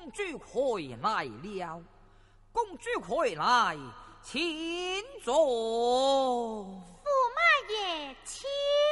主回来了，公主回来，请坐。